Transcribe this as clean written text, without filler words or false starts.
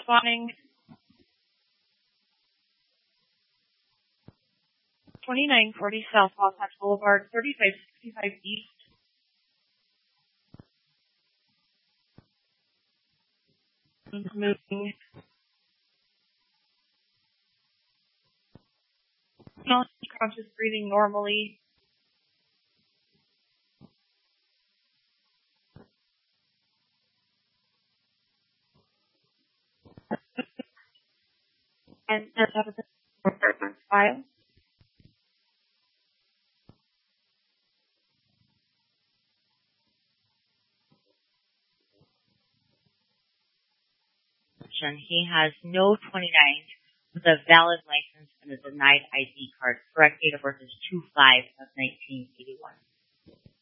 Spawning 2940 South Wasatch Boulevard, 3565 East. Moving. Conscious breathing normally. And have a file. He has no 29 with a valid license and a denied ID card. Correct date of birth is 2/5 of 1981.